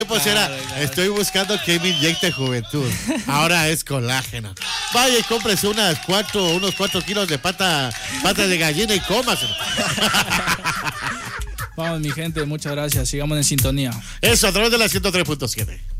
Claro. Estoy buscando que me inyecte juventud. Ahora es colágeno. Vaya y cómprese unos 4 kilos de pata de gallina y cómaselo. Vamos, mi gente, muchas gracias. Sigamos en sintonía. Eso, a través de la 103.7.